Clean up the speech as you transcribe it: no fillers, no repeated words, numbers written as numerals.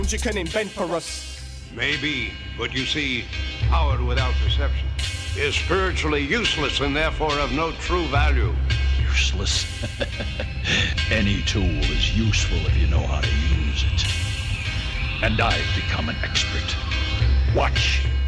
you can invent for us. Maybe, but you see, power without perception is spiritually useless and therefore of no true value. Useless? Any tool is useful if you know how to use it. And I've become an expert. Watch.